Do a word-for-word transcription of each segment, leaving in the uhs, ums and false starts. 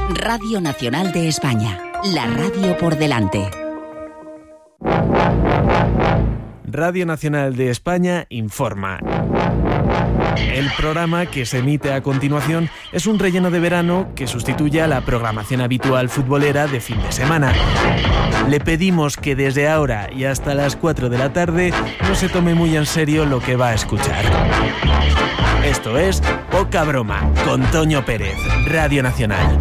Radio Nacional de España, la radio por delante. Radio Nacional de España informa. El programa que se emite a continuación es un relleno de verano que sustituye a la programación habitual futbolera de fin de semana. Le pedimos que desde ahora y hasta las cuatro de la tarde no se tome muy en serio lo que va a escuchar. Esto es Poca Broma, con Toño Pérez, Radio Nacional.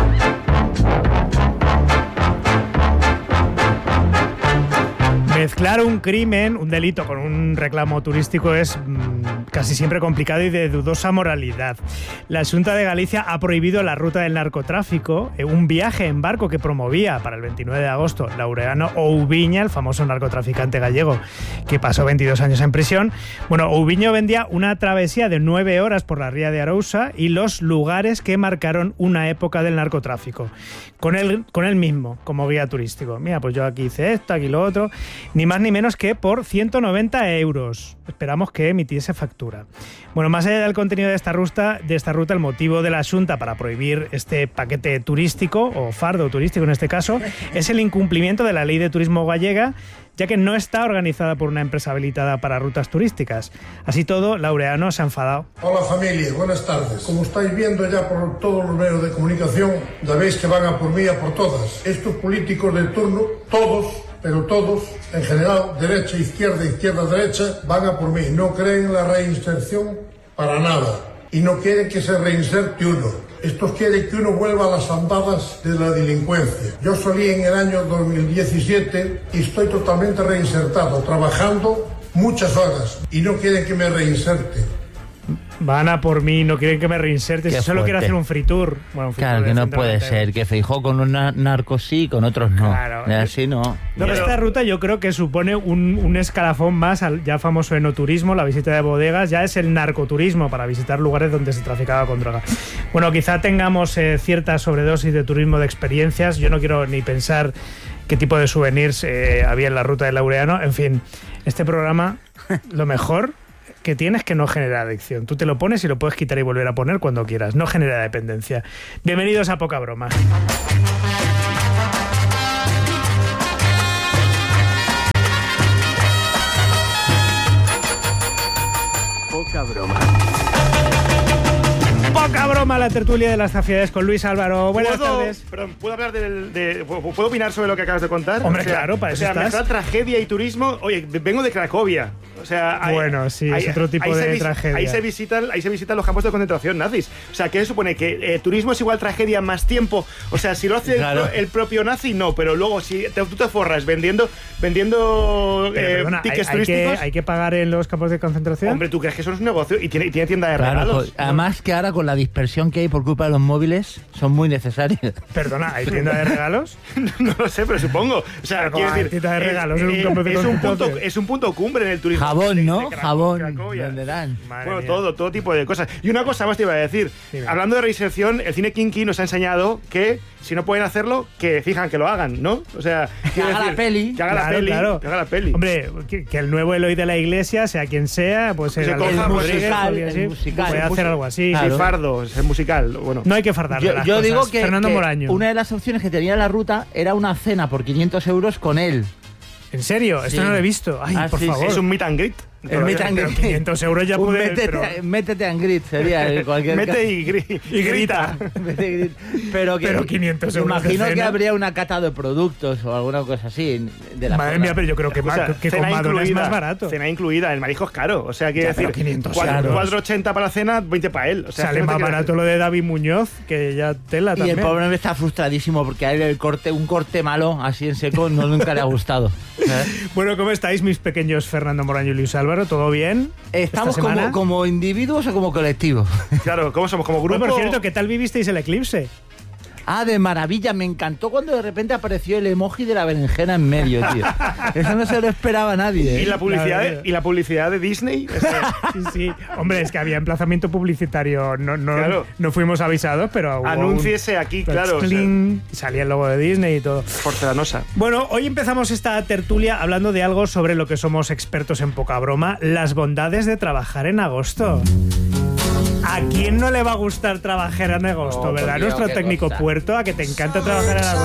Mezclar un crimen, un delito con un reclamo turístico es mmm, casi siempre complicado y de dudosa moralidad. La Xunta de Galicia ha prohibido la ruta del narcotráfico, eh, un viaje en barco que promovía para el veintinueve de agosto Laureano Oubiña, el famoso narcotraficante gallego que pasó veintidós años en prisión. Bueno, Oubiño vendía una travesía de nueve horas por la ría de Arousa y los lugares que marcaron una época del narcotráfico, con él, con él mismo como guía turístico. Mira, pues yo aquí hice esto, aquí lo otro. Ni más ni menos que por ciento noventa euros. Esperamos que emitiese factura. Bueno, más allá del contenido de esta ruta, de esta ruta, el motivo de la Xunta para prohibir este paquete turístico, o fardo turístico en este caso, es el incumplimiento de la Ley de Turismo gallega, ya que no está organizada por una empresa habilitada para rutas turísticas. Así todo, Laureano se ha enfadado. Hola familia, buenas tardes. Como estáis viendo ya por todos los medios de comunicación, ya veis que van a por mí y a por todas. Estos políticos del turno, todos, pero todos, en general, derecha, izquierda, izquierda, derecha, van a por mí. No creen en la reinserción para nada. Y no quieren que se reinserte uno. Estos quieren que uno vuelva a las andadas de la delincuencia. Yo salí en el año dos mil diecisiete y estoy totalmente reinsertado, trabajando muchas horas. Y no quieren que me reinserte. Van a por mí, no quieren que me reinserte. Si solo quiero hacer un free tour. Bueno, un free claro, tour que no puede ser. Que Feijóo con unos narcos sí, con otros no. Claro. Así no. No, pero esta ruta yo creo que supone un, un escalafón más al ya famoso enoturismo, la visita de bodegas. Ya es el narcoturismo para visitar lugares donde se traficaba con droga. Bueno, quizá tengamos eh, cierta sobredosis de turismo de experiencias. Yo no quiero ni pensar qué tipo de souvenirs eh, había en la ruta de Laureano. En fin, este programa, lo mejor que tiene es que no genera adicción. Tú te lo pones y lo puedes quitar y volver a poner cuando quieras. No genera dependencia. Bienvenidos a Poca Broma. Poca Broma. Poca Broma, la tertulia de las zafiedes con Luis Álvaro. Buenas ¿Puedo, tardes. Perdón, ¿puedo hablar del, de, ¿puedo opinar sobre lo que acabas de contar? Hombre, o sea, claro, para o eso sea, estás. mezclar tragedia y turismo. Oye, vengo de Cracovia. O sea, hay, bueno, sí, hay, es otro tipo de se, tragedia. Ahí se, visitan, ahí se visitan los campos de concentración nazis. O sea, ¿qué supone? ¿Que eh, turismo es igual tragedia más tiempo? O sea, si lo hace claro. el, el propio nazi, no. Pero luego, si te, tú te forras vendiendo, vendiendo pero, eh, perdona, tickets hay, hay turísticos... Que, ¿Hay que pagar en los campos de concentración? Hombre, ¿tú crees que eso es un negocio? Y tiene, y tiene tienda de claro, regalos. Pues, además que ahora con la dispersión que hay por culpa de los móviles, son muy necesarios. Perdona, ¿hay tienda de regalos? No lo sé, pero supongo. O sea, quiero decir, tienda de regalos es, es, un campo de es, un punto, es un punto cumbre en el turismo. Jabón, de, ¿no? de Jabón, Cracovia. venderán. Bueno, mía. todo, todo tipo de cosas. Y una cosa más te iba a decir. Dime. Hablando de reinserción, el cine kinky nos ha enseñado que si no pueden hacerlo, que fijan que lo hagan, ¿no? O sea, que haga decir, la peli. Que haga claro, la peli. Claro. Que haga la peli. Hombre, que, que el nuevo Eloy de la Iglesia, sea quien sea, pues el, el, el musical, así, el musical. puede hacer algo así. Claro. Sí, fardo, es el musical. Bueno. No hay que fardar Yo, las yo cosas. digo que, Fernando que Moraño. una de las opciones que tenía la ruta era una cena por quinientos euros con él. ¿En serio? Esto sí. no lo he visto. Ay, ah, por sí, favor. Sí, es un meet and greet. El meet and greet. quinientos euros ya puede... Métete, pero... métete en grit, sería el cualquier Mete y, gri y grita. Mete y grita. Pero, que, pero quinientos euros imagino de que cena. habría una cata de productos o alguna cosa así. De la Madre zona. mía, pero yo creo que, Escucha, que con Madonna es más barato. Cena incluida, el marisco es caro. O sea, quiere decir, cuatro ochenta para la cena, veinte para él. O sea, sale más barato decir. Lo de David Muñoz, que ya tela y también. Y el pobre me está frustradísimo porque a él el corte, un corte malo, así en seco, no nunca le ha gustado. ¿Eh? Bueno, ¿cómo estáis, mis pequeños Fernando Moraño y Luis Álvaro? ¿Todo bien? Estamos como, como individuos o como colectivo. Claro, ¿cómo somos? ¿Como grupo? Bueno, por cierto, ¿qué tal vivisteis el eclipse? Ah, de maravilla, me encantó cuando de repente apareció el emoji de la berenjena en medio, tío. Eso no se lo esperaba nadie. ¿eh? ¿Y la publicidad, de, ¿y la publicidad de Disney? Sí, sí. Hombre, es que había emplazamiento publicitario. No, no, claro. no fuimos avisados, pero... Anúnciese un... aquí, claro. Clean, o sea, salía el logo de Disney y todo. Porcelanosa. Bueno, hoy empezamos esta tertulia hablando de algo sobre lo que somos expertos en poca broma, las bondades de trabajar en agosto. ¿A quién no le va a gustar trabajar en agosto, Oh, verdad? por Dios, Nuestro qué técnico cosa. Puerto, a que te encanta trabajar en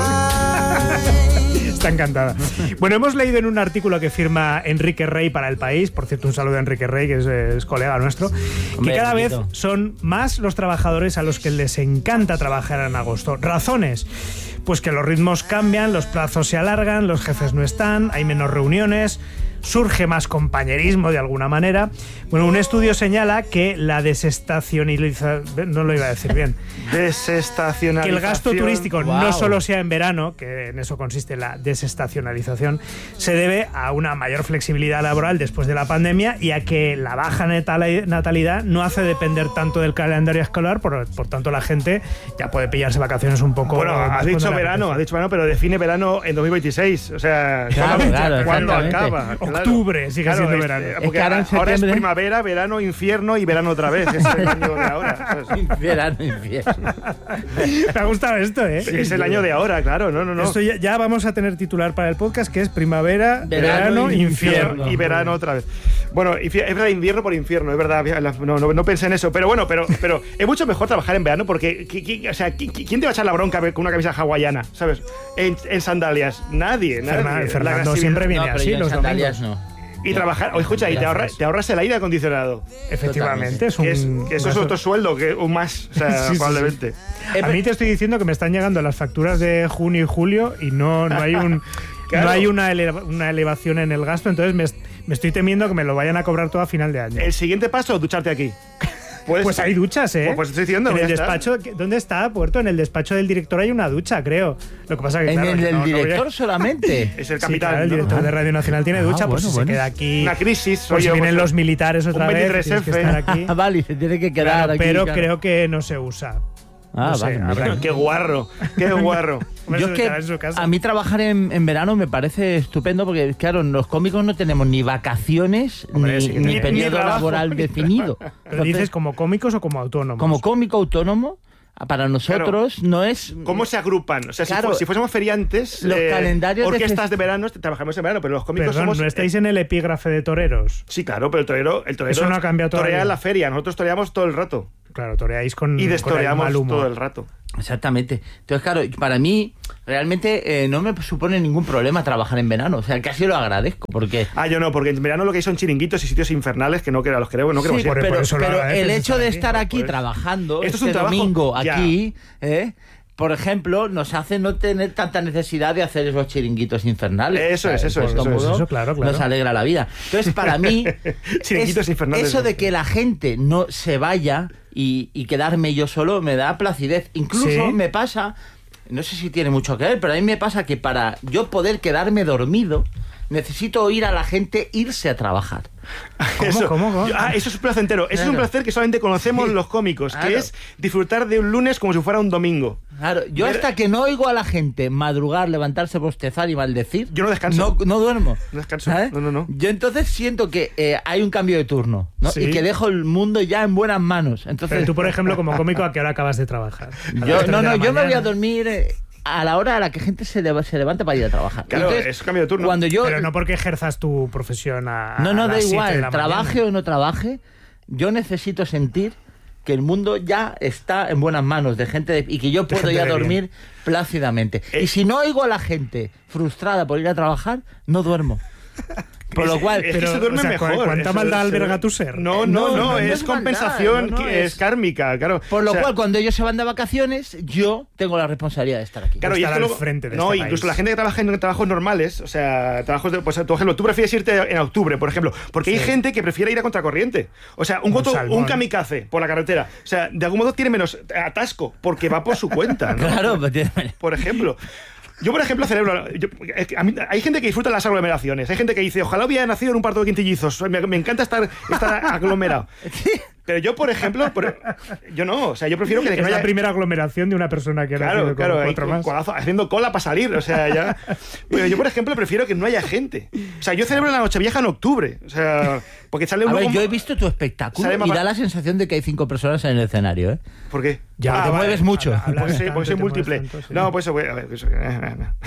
agosto. Está encantada. Bueno, hemos leído en un artículo que firma Enrique Rey para El País, por cierto, un saludo a Enrique Rey, que es, es colega nuestro, Hombre, que cada vez bonito. son más los trabajadores a los que les encanta trabajar en agosto. ¿Razones? Pues que los ritmos cambian, los plazos se alargan, los jefes no están, hay menos reuniones, surge más compañerismo de alguna manera. Bueno, un estudio señala que la desestacionalización, no lo iba a decir bien, Desestacionalización. que el gasto turístico Wow. no solo sea en verano, que en eso consiste la desestacionalización, se debe a una mayor flexibilidad laboral después de la pandemia y a que la baja natali- natalidad no hace depender tanto del calendario escolar, por, por tanto la gente ya puede pillarse vacaciones un poco. Bueno, más has dicho cuando le verano, apetece. has dicho verano, pero define verano en dos mil veintiséis. O sea, Claro, ¿cuándo, claro, ¿cuándo exactamente. acaba? Claro. Octubre sigue siendo es- verano. eh, Es Porque que ahora en ahora es septiembre- primavera, verano, infierno y verano otra vez. Es el año de ahora. ¿sabes? Verano, infierno. Me ha gustado esto, ¿eh? Es el año de ahora, claro. No, no, no. Esto ya, ya vamos a tener titular para el podcast, que es primavera, Verano, verano, infierno. infierno. Y verano otra vez. Bueno, infi- es verdad, invierno por infierno, es verdad. No, no, no pensé en eso. Pero bueno, pero, pero es mucho mejor trabajar en verano porque, qui- qui- o sea, qui- qui- ¿quién te va a echar la bronca con una camisa hawaiana, ¿sabes? En, en sandalias. Nadie, nadie. Fernan- La Fernando agresividad. siempre viene No, pero así yo en los sandalias domingos. no. Y trabajar, o escucha, y te, ahorra- te ahorras el aire acondicionado. Efectivamente, es un. Que, es, que eso es gasto- otro sueldo, que un más, o sea, Sí, sí, sí. probablemente. A mí te estoy diciendo que me están llegando las facturas de junio y julio y no, no hay un Claro. no hay una, eleva- una elevación en el gasto, entonces me, me estoy temiendo que me lo vayan a cobrar todo a final de año. El siguiente paso, ducharte aquí. Puedes- Pues hay duchas, ¿eh? Pues, pues estoy diciendo, en el ya está. despacho, ¿dónde está, Puerto? En el despacho del director hay una ducha, creo. Lo que pasa que En claro, el que del no- no voy a- director solamente. Es el Sí, capitán. claro, el ¿no? director de Radio Nacional tiene Ah, ducha, pues bueno, si bueno. se queda aquí. Una crisis. Por si oye, vienen pues, los militares otra un vez, veintitrés tienes que F. estar aquí. Ah, vale, se tiene que quedar Claro, aquí. pero claro. creo que no se usa. Ah, no sé, vale, mira. habrá- Qué guarro, qué guarro. Hombre, Yo se es que quedará en su casa. a mí trabajar en, en verano me parece estupendo porque, claro, los cómicos no tenemos ni vacaciones Hombre, ni, sí que ni ni- periodo ni trabajo, laboral ni definido. ¿Pero Entonces, dices como cómicos o como autónomos? como cómico autónomo, para nosotros no es... ¿Cómo se agrupan? O sea, si, Claro. fu- si fuésemos feriantes, Los calendarios de orquestas fest- de verano, trabajamos en verano, pero los cómicos Perdón, somos... ¿no estáis en el epígrafe de toreros? Sí, claro, pero el torero, el torero Eso no ha cambiado torea todavía. en la feria, nosotros toreamos todo el rato. Claro, toreáis con Y con el destoreamos mal humor. todo el rato. Exactamente. Entonces, claro, para mí realmente eh, no me supone ningún problema trabajar en verano. O sea, casi lo agradezco porque... Ah, yo no, porque en verano lo que hay son chiringuitos y sitios infernales que no que a los queremos, no queremos Sí, ir. por- pero, por eso lo pero agradeces el hecho de estar estar aquí. aquí Pues, trabajando esto es este un trabajo- domingo ya. aquí, ¿eh? por ejemplo, nos hace no tener tanta necesidad de hacer esos chiringuitos infernales. Eso es, eso Por es, eso cómodo, es. Eso, claro, claro. Nos alegra la vida. Entonces, para mí, Chiringuitos es- infernales. eso de que la gente no se vaya y, y quedarme yo solo me da placidez. Incluso ¿Sí? me pasa, no sé si tiene mucho que ver, pero a mí me pasa que para yo poder quedarme dormido, necesito oír a la gente irse a trabajar. ¿Cómo, Eso. cómo, cómo? Yo- ah, eso es un placentero. Eso es un Claro. placer que solamente conocemos Sí. los cómicos, Claro. que es disfrutar de un lunes como si fuera un domingo. Claro, yo Ver- hasta que no oigo a la gente madrugar, levantarse, bostezar y maldecir, Yo no descanso. No, no duermo. No descanso. ¿sabes? No, no, no. Yo entonces siento que eh, hay un cambio de turno, ¿no? Sí. Y que dejo el mundo ya en buenas manos. Entonces, Pero tú, por ejemplo, como cómico, ¿a qué hora acabas de trabajar? ¿A las yo, tres no, de no, la yo me voy a mañana? dormir eh, a la hora a la que gente se, leva- se levanta para ir a trabajar. Claro, Entonces, es cambio de turno. Cuando yo Pero no porque ejerzas tu profesión a No, no, a da las siete de igual, la trabaje mañana. o no trabaje, yo necesito sentir que el mundo ya está en buenas manos de gente de- y que yo puedo gente ya de dormir bien. plácidamente. Eh. Y si no oigo a la gente frustrada por ir a trabajar, no duermo. Por lo Es- cual, es que pero, se duerme o sea, mejor. ¿cuánta Eso maldad es- alberga tu ser? No, Eh, no, no, no, no es es compensación, maldad, no, no, que es, es- kármica, claro. por lo O sea, cual, cuando ellos se van de vacaciones, yo tengo la responsabilidad de estar aquí. Claro, y estar esto al luego- frente de no, este incluso país. la gente que trabaja en trabajos normales, o sea, trabajos de, pues, por ejemplo, tú prefieres irte en octubre, por ejemplo, porque hay Sí. gente que prefiere ir a contracorriente. O sea, un, Un goto- salmón. un kamikaze por la carretera. O sea, de algún modo tiene menos atasco, porque va por su cuenta, ¿no? Claro, pues tiene- Por ejemplo. Yo, por ejemplo, celebro. yo- es que a mí- hay gente que disfruta las aglomeraciones. Hay gente que dice, ojalá hubiera nacido en un parto de quintillizos. Me, me encanta estar, estar aglomerado. Pero yo, por ejemplo, por- yo no. O sea, yo prefiero que, que Es no la haya. primera aglomeración de una persona que ha nacido Claro, con claro, ahí, cuatro más. colazo, haciendo cola para salir, o sea, ya. Pero yo, por ejemplo, prefiero que no haya gente. O sea, yo celebro la Nochevieja en octubre, o sea, porque sale A uno ver, como- yo he visto tu espectáculo Sale y más- da la sensación de que hay cinco personas en el escenario, ¿eh? ¿por qué? Ya, te vale. mueves mucho. Habla- habla Pues sí, tanto, porque soy te mueves múltiple. tanto, sí. No, pues eso, a ver, eso-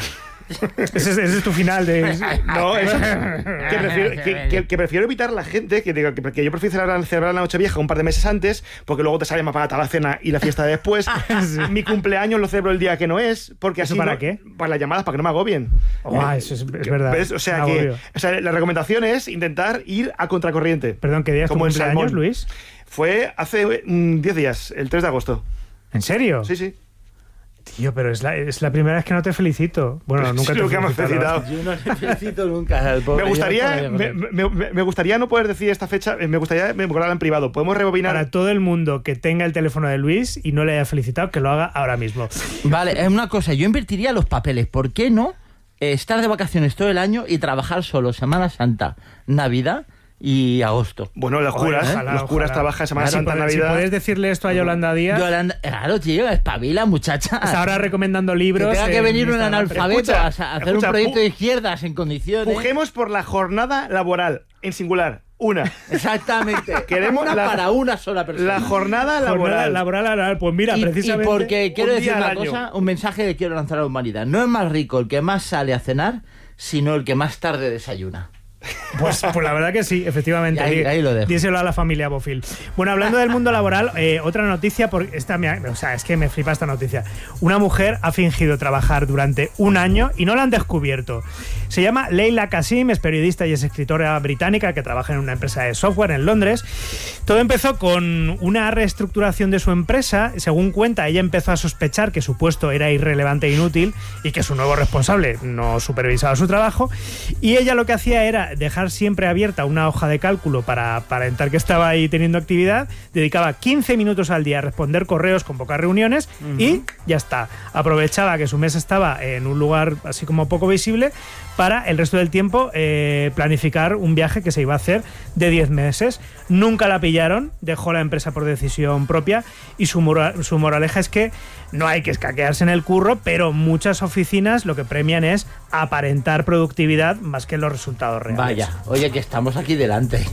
Ese es, ese es tu final de... No, eso, que, prefiero, que, que, que prefiero evitar la gente, que, digo, que, que yo prefiero celebrar, celebrar la Nochevieja un par de meses antes, porque luego te sale más barata la cena y la fiesta de después. Sí. Mi cumpleaños lo celebro el día que no es, porque así... ¿Eso para no, qué? Para las llamadas, para que no me agobien. Oh, eh, eso es, es verdad. ¿Ves? O sea, que, o sea, la recomendación es intentar ir a contracorriente. Perdón, ¿qué día es tu cumpleaños, Luis? Fue hace diez um, días, el tres de agosto. ¿En serio? Sí, sí. Tío, pero es la, es la primera vez que no te felicito. Bueno, pues nunca sí, te he felicitado. felicitado. Yo no te felicito nunca. Me gustaría, me, me, me gustaría no poder decir esta fecha, me gustaría memorizarla en privado. ¿Podemos rebobinar? Para todo el mundo que tenga el teléfono de Luis y no le haya felicitado, que lo haga ahora mismo. Vale, es una cosa, yo invertiría los papeles. ¿Por qué no eh, estar de vacaciones todo el año y trabajar solo Semana Santa, Navidad y agosto? Bueno, los curas, Oye, ojalá, los curas ojalá. trabajan Semana Si Santa, puedes, Navidad. Si puedes decirle esto a Yolanda Díaz. Yolanda, claro, tío, espabila, muchacha. Está ahora recomendando libros. Que tenga que en venir un Instagram. analfabeto Escucha, a, a hacer escucha, un proyecto pu- de izquierdas en condiciones. Pujemos por la jornada laboral, en singular, una. Exactamente. Queremos una la- para una sola persona. La jornada Jornada laboral. laboral, laboral. Pues mira, y, precisamente. y porque quiero un decir día una al año. cosa, un mensaje que quiero lanzar a la humanidad. No es más rico el que más sale a cenar, sino el que más tarde desayuna. Pues, pues la verdad que sí, efectivamente. Ahí- ahí lo dejo. Díselo a la familia Bofil. Bueno, hablando del mundo laboral, eh, otra noticia, porque esta me, o sea, es que me flipa esta noticia. Una mujer ha fingido trabajar durante un año y no la han descubierto. Se llama Leila Kasim, es periodista y es escritora británica que trabaja en una empresa de software en Londres. Todo empezó con una reestructuración de su empresa. Según cuenta, ella empezó a sospechar que su puesto era irrelevante e inútil y que su nuevo responsable no supervisaba su trabajo. Y ella lo que hacía era dejar siempre abierta una hoja de cálculo para aparentar que estaba ahí teniendo actividad, dedicaba quince minutos al día a responder correos, convocar reuniones uh-huh. y ya está. Aprovechaba que su mesa estaba en un lugar así como poco visible para el resto del tiempo eh, planificar un viaje que se iba a hacer de diez meses. Nunca la pillaron, dejó la empresa por decisión propia y su, mora- su moraleja es que no hay que escaquearse en el curro, pero muchas oficinas lo que premian es aparentar productividad más que los resultados reales. Vaya, oye, que estamos aquí delante.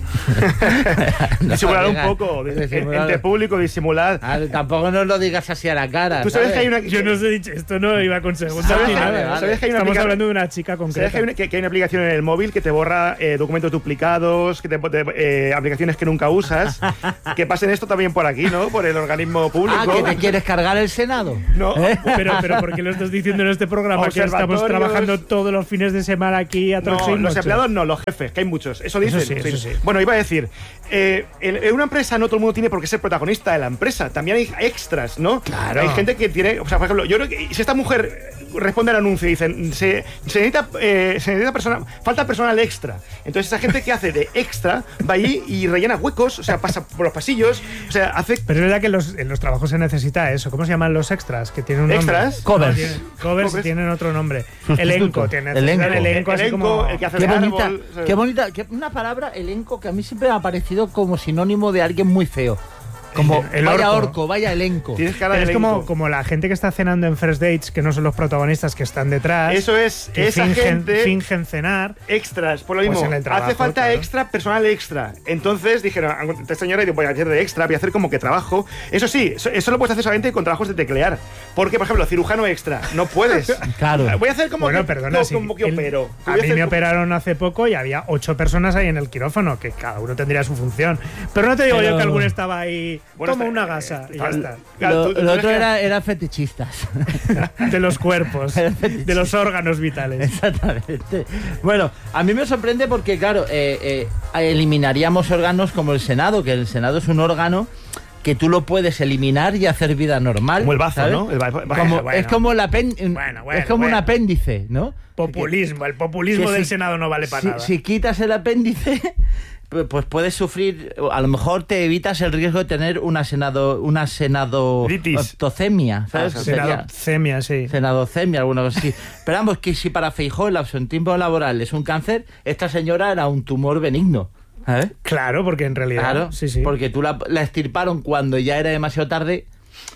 No, disimular un poco, disimular. Entre público, disimular. Ah, tampoco nos lo digas así a la cara. Tú sabes, ¿sabes? que hay una... Yo no os he dicho, esto no iba con segundos ¿Sabes, ni que, nada. vale, vale. ¿sabes que hay una Estamos aplica... hablando de una chica concreta. ¿Sabes que hay una, que, que hay una aplicación en el móvil que te borra eh, documentos duplicados, que te, te, eh, aplicaciones que nunca usas? Que pasen esto también por aquí, ¿no? Por el organismo público. Ah, ¿que te quieres cargar el Senado? No. ¿Eh? Pero, pero ¿por qué lo estás diciendo en este programa? Que estamos trabajando todos los fines de semana aquí a No, los empleados no, los jefes, que hay muchos. Eso dicen. Eso sí, eso sí. Bueno, iba a decir, eh, en, en una empresa no todo el mundo tiene por qué ser protagonista de la empresa. También hay extras, ¿no? Claro. Hay gente que tiene, o sea, por ejemplo, yo creo que si esta mujer responde al anuncio y dicen, se, se necesita, eh, se necesita persona, falta personal extra. Entonces esa gente que hace de extra va allí y rellena huecos, o sea, pasa por los pasillos, o sea, hace... Pero es verdad que en los, en los trabajos se necesita eso. ¿Cómo se llaman los extras? Que tienen un ¿Extras? nombre. Covers. No, tienen, covers, Covers. Tienen otro nombre. Elenco. Tiene, Elenco. el elenco, así Elenco, como... el que hace Qué de bonita, árbol, ¿sabes? qué bonita, qué- una palabra, elenco, que a mí siempre me ha parecido como sinónimo de alguien muy feo. Como El vaya orco. orco, vaya elenco. Tienes cara Pero de es como, elenco. como la gente que está cenando en First Dates, que no son los protagonistas que están detrás. Eso es, que esa fingen, gente... fingen cenar. Extras, por lo Pues mismo. en el trabajo, hace falta claro. extra, personal extra. Entonces dijeron, esta señora, voy a hacer de extra, voy a hacer como que trabajo. Eso sí, eso, eso lo puedes hacer solamente con trabajos de teclear. Porque, por ejemplo, cirujano extra, no puedes. Claro. Voy a hacer como Bueno, que, perdona, no, sí, como que el- opero. A Voy mí hacer me como- operaron hace poco y había ocho personas ahí en el quirófano, que cada uno tendría su función. Pero no te digo Pero- yo que alguno estaba ahí, Bueno, toma está- una gasa y ya está- está. Claro, Lo, tú- tú lo eres otro que- era, era fetichistas. De los cuerpos, de los órganos vitales. Exactamente. Bueno, a mí me sorprende porque, claro, eh, eh, eliminaríamos órganos como el Senado, que el Senado es un órgano que tú lo puedes eliminar y hacer vida normal. Como el bazo, ¿sabes? ¿no? El ba- ba- Como- bueno. es como, el apen- Bueno, bueno, es como un bueno. apéndice, ¿no? Populismo, el populismo Que del si- Senado no vale para si, nada. si quitas el apéndice, pues pues puedes sufrir, a lo mejor te evitas el riesgo de tener una senado, una Ditis. senadocemia, ¿sabes? Ah, Que sería- Senadocemia, sí. Senadocemia, alguna cosa así. Pero vamos, que si para Feijóo el absentismo laboral es un cáncer, esta señora era un tumor benigno. ¿Sabes? Claro, porque en realidad. Claro, sí, sí. porque tú la, la extirparon cuando ya era demasiado tarde.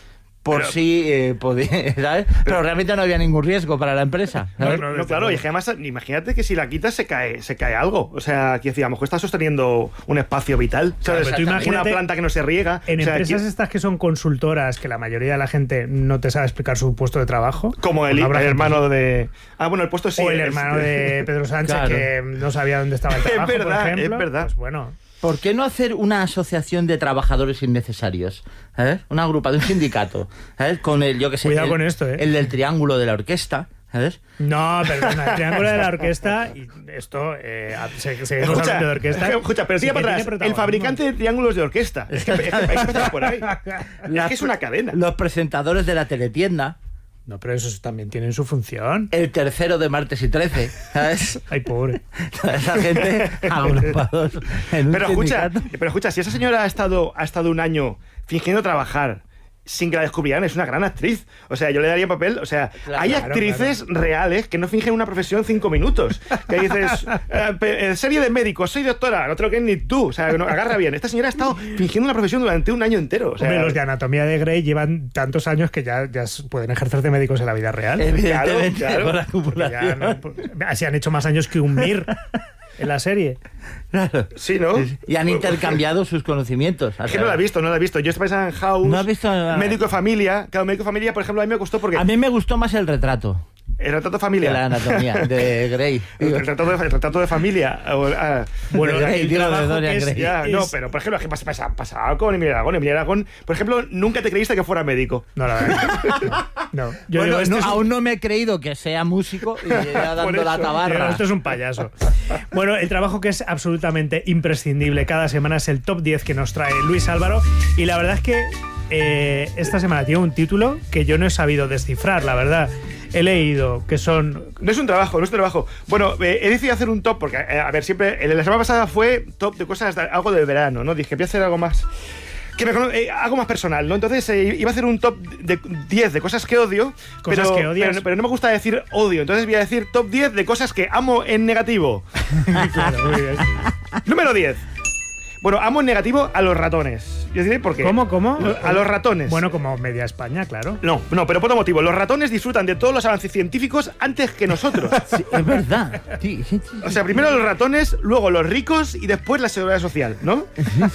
por Pero- si eh, podía, ¿sabes? Pero realmente no había ningún riesgo para la empresa. No, ¿sabes? no, no, claro, y es que además, imagínate que si la quitas se cae, se cae algo. O sea, que decía, a lo mejor está sosteniendo un espacio vital. Claro, ¿Sabes? pero tú Una imagínate- planta que no se riega. En O sea, empresas que- estas que son consultoras, que la mayoría de la gente no te sabe explicar su puesto de trabajo. como el, pues habrá el gente hermano así. de. Ah, bueno, el puesto sí. O el es- hermano de Pedro Sánchez, Claro. que no sabía dónde estaba el Es trabajo, verdad, por es ejemplo. verdad. Pues bueno. ¿Por qué no hacer una asociación de trabajadores innecesarios? ¿Sabes? Una grupa de un sindicato. ¿Sabes? Con el, yo que sé. Cuidado el, con esto, ¿eh? El del triángulo de la orquesta. ¿Sabes? No, perdona, el triángulo de la orquesta, y esto, eh, se- seguimos Escucha, hablando de orquesta. escucha, pero sí tira que para tiene atrás. El protagonismo. fabricante de triángulos de orquesta. Es que, es que hay que empezar por ahí. Es que es una cadena. Los presentadores de la teletienda. No, pero esos también tienen su función. El tercero de martes y trece. ¿Sabes? Ay, pobre. Toda esa gente agrupados en un Pero escucha, sindicato. pero escucha, si esa señora ha estado, ha estado un año fingiendo trabajar sin que la descubrieran, es una gran actriz. O sea, yo le daría papel. O sea, Claro, hay claro, actrices reales que no fingen una profesión cinco minutos. Que dices, eh, pe- eh, serie de médicos, soy doctora, no te lo crees ni tú. O sea, no, agarra bien. Esta señora ha estado fingiendo una profesión durante un año entero. O sea, Hombre, los de Anatomía de Grey llevan tantos años que ya, ya s- pueden ejercer de médicos en la vida real. Evidentemente, Claro, claro. por la Ya acumulación. no- pues, así han hecho más años que un Mir en la serie. Claro. sí, ¿no? Y han intercambiado sus conocimientos. Es que no la he visto, no la he visto. Yo estaba pensando en House, ¿No has visto? Médico de Familia. Claro, Médico de Familia, por ejemplo, a mí me gustó porque A mí me gustó más el retrato el retrato de de familia. la anatomía de Grey. El retrato de, el retrato de familia. o, ah, Bueno, De Grey, el digo, de trabajo Dorian que es- Gray. ya, es- no, pero por ejemplo, ¿qué pasa, pasa, pasa algo con Emilio Aragón? Emilio Aragón, por ejemplo, nunca te creíste que fuera médico. No, la verdad. No. Yo Bueno, digo, este no, es un- aún no me he creído que sea músico y ya dando Por la eso, Pero tabarra. esto es un payaso. Bueno, el trabajo que es absolutamente imprescindible cada semana es el top diez que nos trae Luis Álvaro. Y la verdad es que eh, esta semana tiene un título que yo no he sabido descifrar, la verdad. He leído que son... No es un trabajo, no es un trabajo. Bueno, eh, he decidido hacer un top porque, eh, a ver, siempre, eh, la semana pasada fue top de cosas, de- algo de verano, ¿no? Dije, voy a hacer algo más... Que me, cono- eh, algo más personal, ¿no? Entonces eh, iba a hacer un top de diez de cosas que odio, Cosas pero, que odias. pero, pero no me gusta decir odio, entonces voy a decir top diez de cosas que amo en negativo. Claro, muy bien. Número diez. Bueno, amo en negativo a los ratones. Yo diré por qué. ¿Cómo, cómo? A los ratones. Bueno, como media España, claro. No, no, pero por otro motivo. Los ratones disfrutan de todos los avances científicos antes que nosotros. Sí, es verdad. Sí, sí, sí. O sea, primero los ratones, luego los ricos y después la seguridad social, ¿no?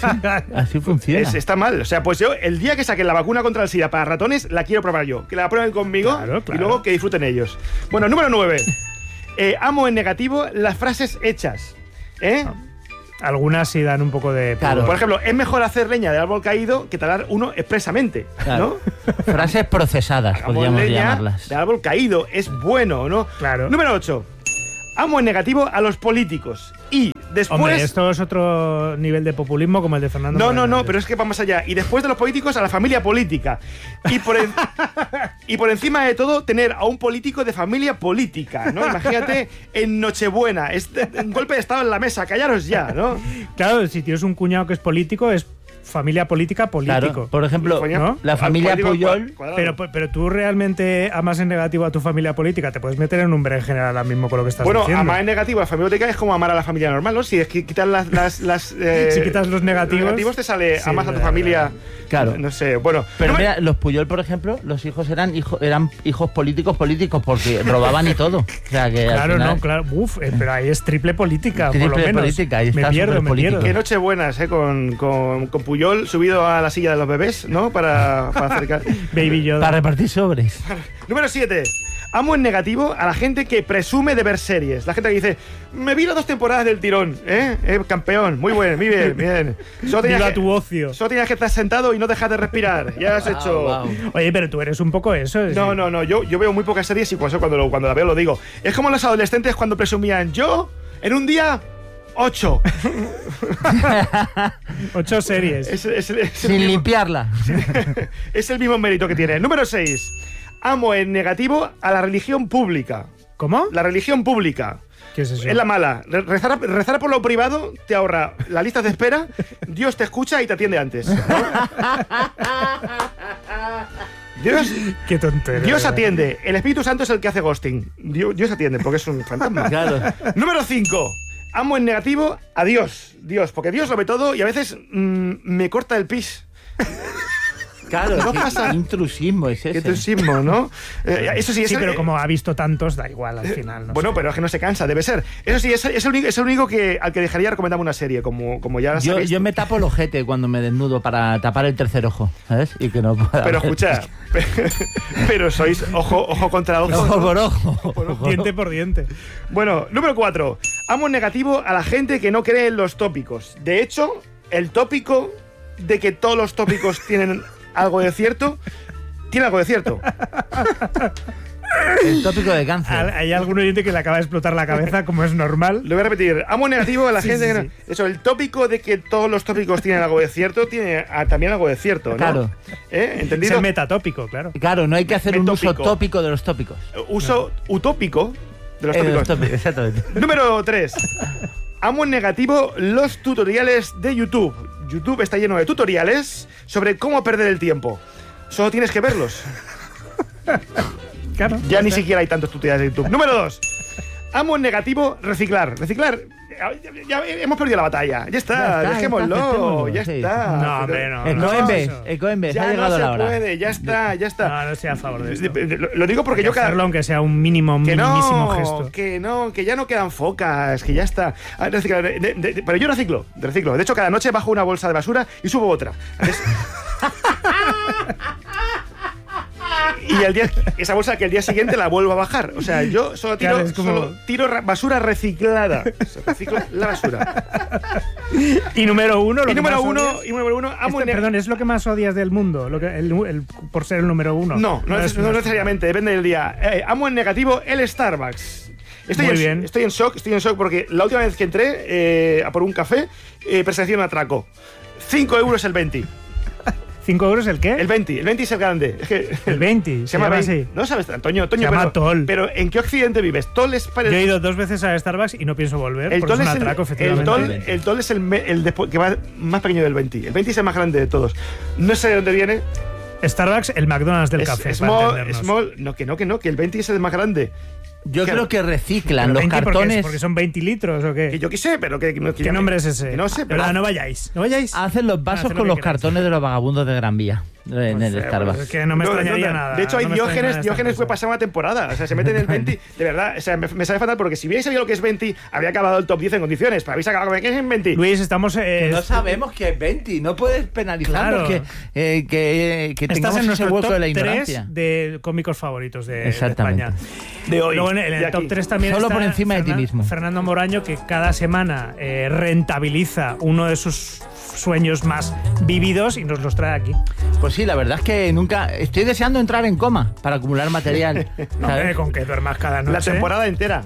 Así funciona. Es- está mal. O sea, pues yo, el día que saquen la vacuna contra el SIDA para ratones, la quiero probar yo. Que la prueben conmigo Claro, claro. y luego que disfruten ellos. Bueno, número nueve. Eh, amo en negativo las frases hechas. ¿Eh? Algunas sí dan un poco de... Claro. Por ejemplo, es mejor hacer leña del árbol caído que talar uno expresamente, Claro. ¿no? Frases procesadas, Hagamos podríamos leña llamarlas. del árbol caído, es bueno, ¿no? Claro. Número ocho. Amo en negativo a los políticos. Y después... Hombre, esto es otro nivel de populismo como el de Fernando No, no, Fernández. no, pero es que va más allá. Y después de los políticos, a la familia política. Y por, en- y por encima de todo, tener a un político de familia política, ¿no? Imagínate en Nochebuena, este, un golpe de estado en la mesa, callaros ya, ¿no? Claro, si tienes un cuñado que es político, es familia política político. Claro. Por ejemplo, Coño, ¿no? la al familia político Puyol. cua- cuadrado. Pero, pero tú realmente amas en negativo a tu familia política. Te puedes meter en un berenjenal ahora mismo con lo que estás Bueno, diciendo. amar en negativo a la familia política es como amar a la familia normal, ¿no? Si es que quitas las... las, las, eh, Si quitas los negativos, te sale sí, amas a tu verdad, familia... verdad. Claro. No sé, bueno... Pero no me- mira, los Puyol, por ejemplo, los hijos eran, hijo, eran hijos políticos políticos porque robaban y todo. O sea que al Claro, final- no, claro. Uf, eh, pero ahí es triple política, por lo Triple menos. política, ahí me está pierdo, me superpolítico. pierdo. Qué noche buenas, ¿eh? Con, con, con Puyol subido a la silla de los bebés, ¿no? Para, para acercar... Baby Yoda. Para repartir sobres. Número siete. Amo en negativo a la gente que presume de ver series. La gente que dice, me vi las dos temporadas del tirón, ¿eh? Eh, campeón, muy bien, muy bien, bien. Solo tenías, Viva que, tu ocio. solo tenías que estar sentado y no dejar de respirar. Ya has hecho... Wow, wow. Oye, pero tú eres un poco eso. es- No, no, no, yo, yo veo muy pocas series y por eso cuando, lo- cuando la veo lo digo. Es como los adolescentes cuando presumían, yo, en un día, ocho. Ocho series. Es, es- es el Sin mismo, limpiarla. es el mismo mérito que tiene. Número seis. Amo en negativo a la religión pública. ¿Cómo? La religión pública. ¿Qué es eso? Es la mala. Re- Rezar, rezar por lo privado te ahorra la lista de espera, Dios te escucha y te atiende antes. ¿no? Dios, Qué tontería. Dios atiende. El Espíritu Santo es el que hace ghosting. Dios, Dios atiende porque es un fantasma. Claro. Número cinco. Amo en negativo a Dios. Dios, porque Dios lo ve todo y a veces mm, me corta el pis. Claro, no qué, pasa. Qué intrusismo es ese. Qué intrusismo, ¿no? Eh, eso sí, Sí, eso, pero eh, como ha visto tantos, da igual al final. No bueno, sé. pero es que no se cansa, debe ser. Eso sí, es, es el único, es el único que, al que dejaría recomendarme una serie, como, como ya Yo, sabéis. yo me tapo el ojete cuando me desnudo para tapar el tercer ojo, ¿sabes? Y que no pueda Pero ver. escucha, pero sois ojo, ojo contra ojo. Ojo ¿no? por ojo. Ojo por Diente ojo. por diente. Bueno, número cuatro. Amo negativo a la gente que no cree en los tópicos. De hecho, el tópico de que todos los tópicos tienen algo de cierto, tiene algo de cierto. El tópico de Al- cáncer. Hay algún oyente que le acaba de explotar la cabeza, como es normal. Lo voy a repetir. Amo negativo a la Sí, gente sí, que no... sí. Eso, el tópico de que todos los tópicos tienen algo de cierto, tiene ah, también algo de cierto, ¿no? Claro. ¿Eh? Es ¿Entendido? el metatópico, claro. Claro, no hay que hacer un uso Metópico. tópico de los tópicos. Uso utópico de los Eh, de tópicos. los tópicos, exactamente. Número tres. Amo en negativo los tutoriales de YouTube. YouTube está lleno de tutoriales sobre cómo perder el tiempo. Solo tienes que verlos. Claro. Ya ni siquiera hay tantos tutoriales de YouTube. Número dos. Amo en negativo reciclar. Reciclar. Ya, ya hemos perdido la batalla. Ya está, Ya está, ya dejémoslo. está, Ya sí. está. No, hombre, no. El no, Coembes, eso. el Coembes, Ya ha llegado no se la hora. puede. Ya está, ya está. No, no estoy a favor de esto. Lo, lo digo porque Hay yo que cada hacerlo aunque sea un mínimo, que minimísimo no, gesto. que no, que ya no quedan focas, que ya está. Ah, reciclar, de- de- de- pero yo reciclo, reciclo. De hecho, cada noche bajo una bolsa de basura y subo otra. Es- y el día, esa bolsa que el día siguiente la vuelvo a bajar. O sea, yo solo tiro, Claro, es como- solo tiro ra- basura reciclada. O sea, reciclo la basura. Y número uno, lo Y que número más uno, odias- y número uno, amo Este, en- perdón, ¿es lo que más odias del mundo? Lo que, el, el- por ser el número uno. No, no, es- neces- no necesariamente, depende del día. Eh, amo en negativo el Starbucks. Estoy, Muy en, bien. estoy en shock, estoy en shock porque la última vez que entré eh, a por un café, eh, perseguí un atraco. cinco euros el veinte. ¿Cinco euros el qué? El veinte, el veinte es el grande. Es que, El veinte. se llama veinte. así. No sabes, Antonio, Toño, Se llama pero, Toll. pero ¿en qué occidente vives? Toll es para Yo he ido dos veces a Starbucks y no pienso volver. el porque Toll es un es el, atraco, el efectivamente. Toll, el Toll es el, me- el despu- que va más pequeño del veinte. El veinte es el más grande de todos. No sé de dónde viene. Starbucks, el McDonald's del Es- café. es para small, entendernos. small- no, que no, que no, que el veinte es el más grande. Yo Claro. creo que reciclan Pero los veinte porque es- cartones. Porque son veinte litros o Que qué. yo qué sé, pero que, que no- que ¿Qué yo- nombre es ese? que no sé, De pero verdad, no vayáis. No vayáis. Hacen los vasos Haced lo con que los queráis. cartones de los vagabundos de Gran Vía en el Eh, Starbucks. pues es que no me No, extrañaría no, no. nada. De hecho, hay no me extraña Diógenes, nada Diógenes esta fue cosa. pasar una temporada. O sea, se meten en el veinte. De verdad, o sea, me, me sabe fatal porque si hubierais sabido lo que es veinte, habría acabado el top diez en condiciones. Pero habéis acabado con que es en veinte. Luis, estamos. eh, No sabemos que es veinte, no puedes penalizarnos Claro. que, eh, que, que Estás tengamos en ese nuestro hueco top de la tres ignorancia. de cómicos favoritos de, de Exactamente. España. De hoy. Luego en el, de el top aquí. tres también Solo está por encima de ti Fernan- mismo. Fernando Moraño, que cada semana eh, rentabiliza uno de sus sueños más vividos y nos los trae aquí. Pues sí, la verdad es que nunca. Estoy deseando entrar en coma para acumular material. No, ¿sabes? hombre, con que duermas cada noche. La temporada entera.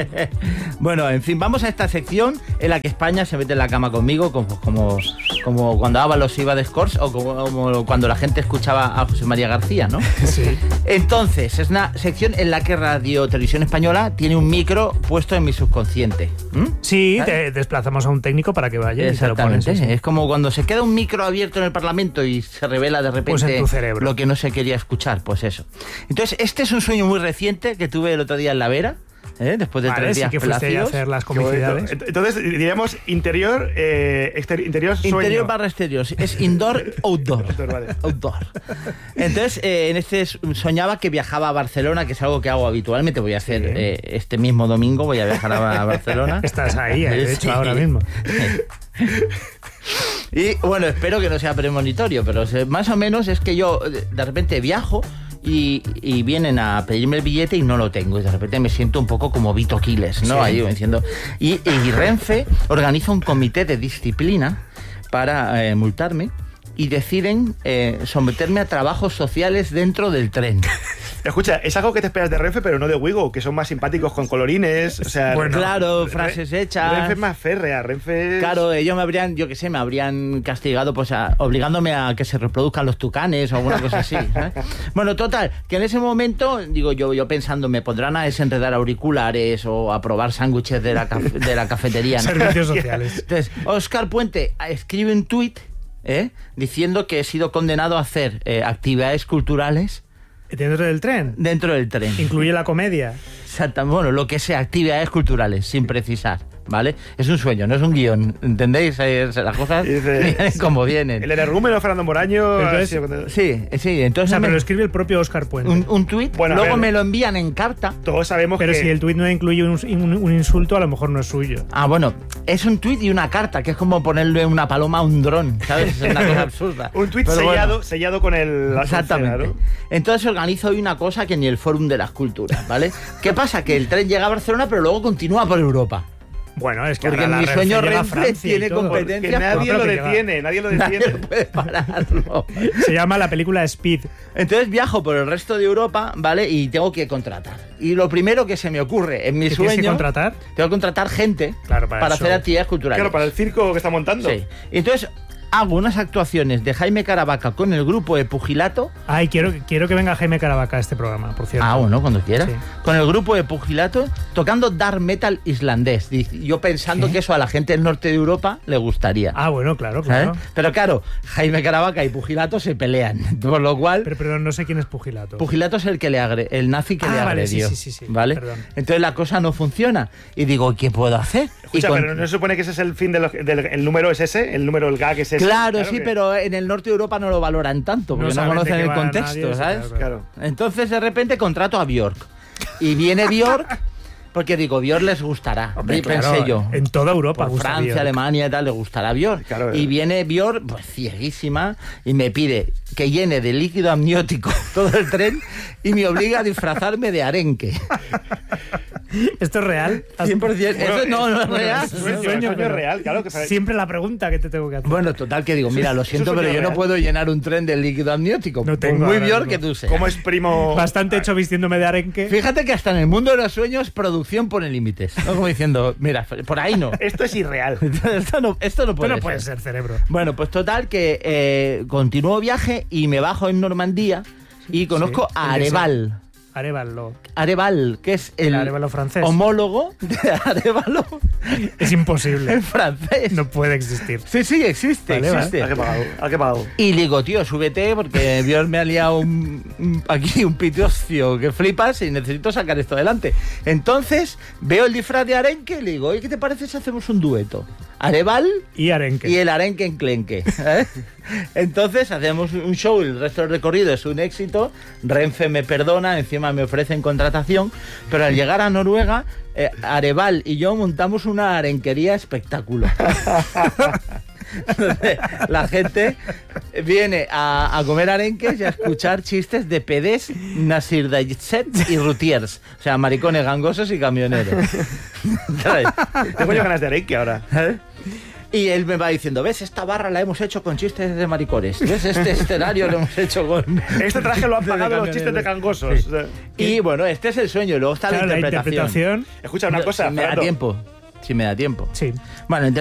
Bueno, en fin, vamos a esta sección en la que España se mete en la cama conmigo, como, como, como cuando Ábalos iba de Scores o como, como cuando la gente escuchaba a José María García, ¿no? Sí. Entonces, es una sección en la que Radio Televisión Española tiene un micro puesto en mi subconsciente. ¿Mm? Sí, ¿Vale? te desplazamos a un técnico para que vaya y te lo pones. Exactamente. sí, sí. Es como cuando se queda un micro abierto en el Parlamento y se revela de repente Pues en tu cerebro. lo que no se quería escuchar. Pues eso. Entonces, este es un sueño muy reciente que tuve el otro día en La Vera, ¿eh? Después de Vale, tres sí días que fuiste ahí a plácidos. hacer las Qué bonito. comicidades. Ent- Entonces, diríamos interior, eh, exter- interior, sueño. Interior barra exterior. Es indoor, outdoor. Outdoor, vale. Outdoor. Entonces, eh, en este s- soñaba que viajaba a Barcelona, que es algo que hago habitualmente. Voy a hacer Sí. eh, este mismo domingo, voy a viajar a, a Barcelona. Estás ahí, eh, de hecho, Sí. ahora mismo. Y bueno, espero que no sea premonitorio, pero se- más o menos es que yo de de repente viajo y, y vienen a pedirme el billete y no lo tengo. Y de repente me siento un poco como Vito Quiles, ¿no? Sí. Ahí diciendo. Y, y Renfe organiza un comité de disciplina para eh, multarme y deciden eh, someterme a trabajos sociales dentro del tren. Escucha, es algo que te esperas de Renfe, pero no de Wigo, que son más simpáticos con colorines. O sea, Bueno, claro, Re- frases hechas. Renfe es más férrea, Renfe es- Claro, ellos me habrían, yo qué sé, me habrían castigado pues a- obligándome a que se reproduzcan los tucanes o alguna cosa así. ¿sabes? Bueno, total, que en ese momento, digo yo, yo pensando, me pondrán a desenredar auriculares o a probar sándwiches de la, caf- de la cafetería. ¿no? Servicios sociales. Entonces, Óscar Puente escribe un tuit ¿eh? diciendo que he sido condenado a hacer eh, actividades culturales Dentro del tren. dentro del tren. Incluye la comedia. Exactamente, bueno, lo que sea, actividades culturales, sin precisar, ¿vale? Es un sueño, no es un guión, ¿entendéis? Es, las cosas Dice, vienen como vienen. El energúmeno Fernando Moraño... Entonces, ha sido- Sí, sí, entonces O sea, me- pero lo escribe el propio Óscar Puente. un, un tuit, Bueno, a luego ver. me lo envían en carta. Todos sabemos Pero que... si el tuit no incluye un, un- un insulto, a lo mejor no es suyo. Ah, bueno, es un tuit y una carta, que es como ponerle una paloma a un dron, ¿sabes? Es una cosa absurda. Un tuit Pero sellado, bueno. sellado con el... la Exactamente. escena, ¿no? Entonces organizo hoy una cosa que ni el Fórum de las Culturas, ¿vale? ¿Qué pasa? Que el tren llega a Barcelona, pero luego continúa por Europa. Bueno, es que Porque ahora mi la sueño Renfe llega a Renfe Francia y tiene todo. competencia. Que nadie Pero lo que llega. detiene, nadie lo Nadie detiene. puede pararlo. Se llama la película Speed. Entonces viajo por el resto de Europa, ¿vale? Y tengo que contratar. Y lo primero que se me ocurre en mi ¿Que tienes que sueño... contratar? Tengo que contratar gente Claro, para el hacer show. actividades culturales. Claro, para el circo que está montando. Sí. Y entonces hago unas actuaciones de Jaime Caravaca con el grupo de Pugilato. Ay, quiero, quiero que venga Jaime Caravaca a este programa, por cierto. Ah, bueno, cuando quiera. Sí. Con el grupo de Pugilato tocando dark metal islandés. Dic- Yo pensando ¿Qué? que eso a la gente del norte de Europa le gustaría. Ah, bueno, claro, ¿sabes? claro. Pero claro, Jaime Caravaca y Pugilato se pelean. Por lo cual, Pero perdón, no sé quién es Pugilato. Pugilato es el que le agre, el nazi que Ah, le vale, sí, agredió. sí, sí, sí, ¿Vale? perdón. Entonces la cosa no funciona. Y digo, ¿qué puedo hacer? Escucha, Y con- pero no se supone que ese es el fin de los- del el número es ese, el número, el gag es ese. Claro, sí, que- pero en el norte de Europa no lo valoran tanto, porque no, saben de conocen qué el va contexto, nadie, sí, ¿sabes? claro, claro. Claro. Entonces de repente contrato a Bjork. Y viene Bjork, porque digo, Bjork les gustará. Hombre, y claro, pensé yo. en toda Europa Por gusta Francia, Björk. Alemania y tal, le gustará Bjork. Claro, y eh. viene Bjork, pues cieguísima, y me pide que llene de líquido amniótico todo el tren y me obliga a disfrazarme de arenque. ¿Esto es real? cien por ciento. Bueno, Eso no, no es bueno, real. es Es un Sueño, sueño, sueño pero- real, claro que Siempre la pregunta que te tengo que hacer. Bueno, total, que digo, mira, lo siento, es un pero yo sueño no real. puedo llenar un tren de líquido amniótico. No Por tengo muy ahora Bjork mismo. que tú seas. ¿Cómo es primo? Bastante hecho vistiéndome de arenque. Fíjate que hasta en el mundo de los sueños, producción pone límites. ¿No? Como diciendo, mira, por ahí no. Esto es irreal. esto no, esto no puede Pero no ser. puede ser cerebro. Bueno, pues total que eh, continúo viaje y me bajo en Normandía y conozco Sí, a el deseo. Areval. Arévalo. Areval, que es el, El Arévalo francés. homólogo de Arévalo Es imposible. en francés. No puede existir. Sí, sí, existe, Vale, vale. existe. ¿A qué pagado? ¿A qué pagado? Y le digo, tío, súbete porque Dios me ha liado un, un- aquí un pitocio que flipas y necesito sacar esto adelante. Entonces veo el disfraz de arenque y le digo, oye, ¿qué te parece si hacemos un dueto? Areval Y arenque. y el arenque enclenque. ¿eh? Entonces hacemos un show, el resto del recorrido es un éxito, Renfe me perdona, encima me ofrecen contratación, pero al llegar a Noruega, eh, Areval y yo montamos una arenquería espectáculo. Entonces, la gente viene a, a comer arenques y a escuchar chistes de pedés, Nasir Dayset y Rutiers, o sea, maricones gangosos y camioneros. ¿Sabes? Tengo yo ganas de arenque ahora. ¿Eh? Y él me va diciendo, ¿ves? Esta barra la hemos hecho con chistes de maricones. ¿Ves? Este escenario lo hemos hecho con... Este traje lo han de pagado los camioneros. chistes de cangosos. Sí. Y bueno, este es el sueño. Luego está Claro, la la interpretación. interpretación. Escucha una cosa, Si me da Fernando. tiempo. Si me da tiempo. Sí. Bueno,